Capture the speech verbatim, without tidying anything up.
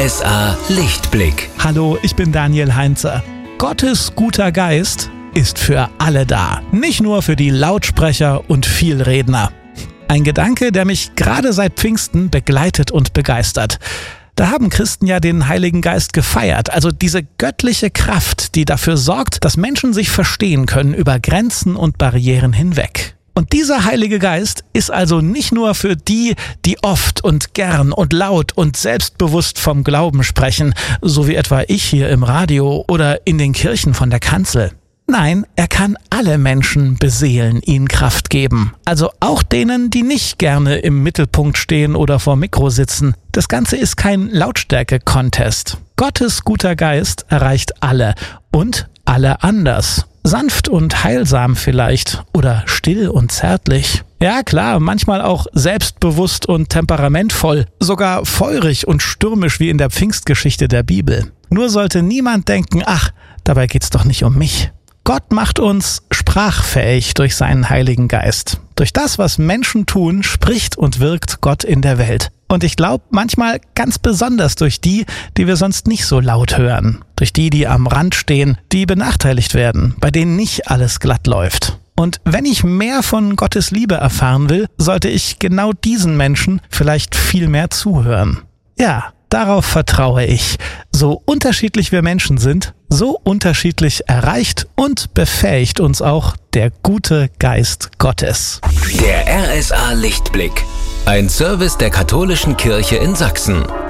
S A Lichtblick. Hallo, ich bin Daniel Heinze. Gottes guter Geist ist für alle da, nicht nur für die Lautsprecher und Vielredner. Ein Gedanke, der mich gerade seit Pfingsten begleitet und begeistert. Da haben Christen ja den Heiligen Geist gefeiert, also diese göttliche Kraft, die dafür sorgt, dass Menschen sich verstehen können über Grenzen und Barrieren hinweg. Und dieser Heilige Geist ist also nicht nur für die, die oft und gern und laut und selbstbewusst vom Glauben sprechen, so wie etwa ich hier im Radio oder in den Kirchen von der Kanzel. Nein, er kann alle Menschen beseelen, ihnen Kraft geben. Also auch denen, die nicht gerne im Mittelpunkt stehen oder vor Mikro sitzen. Das Ganze ist kein Lautstärke-Contest. Gottes guter Geist erreicht alle und alle anders. Sanft und heilsam vielleicht oder still und zärtlich. Ja klar, manchmal auch selbstbewusst und temperamentvoll, sogar feurig und stürmisch wie in der Pfingstgeschichte der Bibel. Nur sollte niemand denken, ach, dabei geht's doch nicht um mich. Gott macht uns sprachfähig durch seinen Heiligen Geist. Durch das, was Menschen tun, spricht und wirkt Gott in der Welt. Und ich glaube, manchmal ganz besonders durch die, die wir sonst nicht so laut hören. Durch die, die am Rand stehen, die benachteiligt werden, bei denen nicht alles glatt läuft. Und wenn ich mehr von Gottes Liebe erfahren will, sollte ich genau diesen Menschen vielleicht viel mehr zuhören. Ja, darauf vertraue ich. So unterschiedlich wir Menschen sind, so unterschiedlich erreicht und befähigt uns auch der gute Geist Gottes. Der R S A Lichtblick. Ein Service der Katholischen Kirche in Sachsen.